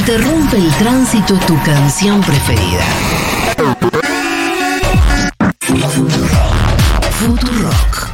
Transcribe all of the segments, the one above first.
Interrumpe el tránsito tu canción preferida. Futurock.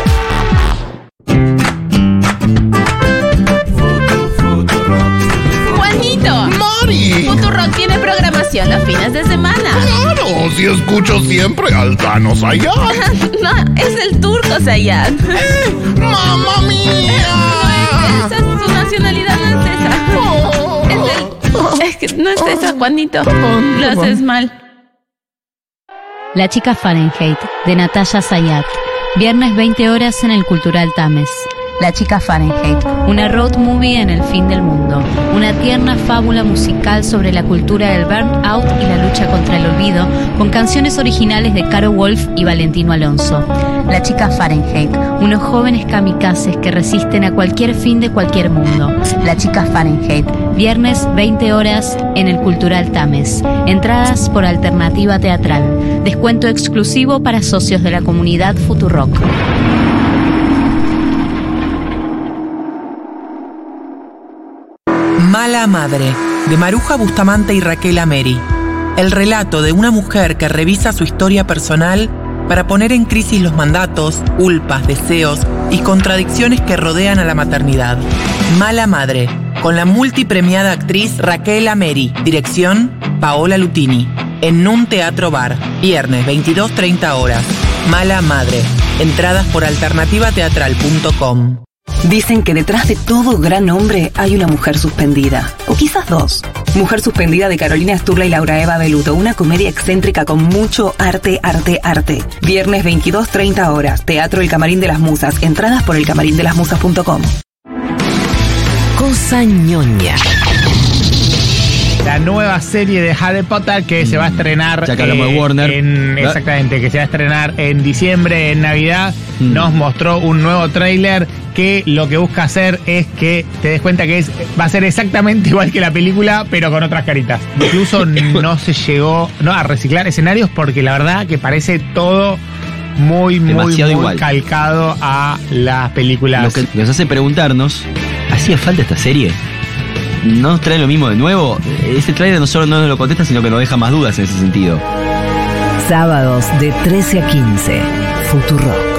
Juanito, ¡Mari! Futurock tiene programación los fines de semana. ¡Claro! Si escucho siempre al Tano Sayat. No, es el turco Sayat. ¡Mamma mía! Esa es su nacionalidad, no es esa. Es que no es esa, Juanito. Lo haces mal. La chica Fahrenheit, de Natalia Sayat. Viernes 20 horas en el Cultural Tames. La chica Fahrenheit, una road movie en el fin del mundo. Una tierna fábula musical sobre la cultura del burnout y la lucha contra el olvido, con canciones originales de Caro Wolf y Valentino Alonso. La chica Fahrenheit, unos jóvenes kamikazes que resisten a cualquier fin de cualquier mundo. La chica Fahrenheit, viernes 20 horas en el Cultural Tames. Entradas por alternativa teatral. Descuento exclusivo para socios de la comunidad Futurock. Mala Madre, de Maruja Bustamante y Raquel Ameri. El relato de una mujer que revisa su historia personal para poner en crisis los mandatos, culpas, deseos y contradicciones que rodean a la maternidad. Mala Madre, con la multipremiada actriz Raquel Ameri. Dirección, Paola Lutini. En un teatro bar. Viernes, 22:30 horas. Mala Madre. Entradas por alternativateatral.com. Dicen que detrás de todo gran hombre hay una mujer suspendida. O quizás dos. Mujer suspendida de Carolina Sturla y Laura Eva Beluto. Una comedia excéntrica con mucho arte. Viernes 22:30 horas. Teatro El Camarín de las Musas. Entradas por elcamarindelasmusas.com. Cosa ñoña. La nueva serie de Harry Potter que se va a estrenar. Ya que hablamos de Warner. Exactamente, que se va a estrenar en diciembre, en Navidad. Nos mostró un nuevo tráiler que lo que busca hacer es que te des cuenta que va a ser exactamente igual que la película, pero con otras caritas. Incluso no se llegó a reciclar escenarios porque la verdad que parece todo muy igual, calcado a las películas. Lo que nos hace preguntarnos, ¿hacía falta esta serie? ¿No trae lo mismo de nuevo? Este trailer no solo no nos lo contesta, sino que nos deja más dudas en ese sentido. Sábados de 13 a 15. Futurock.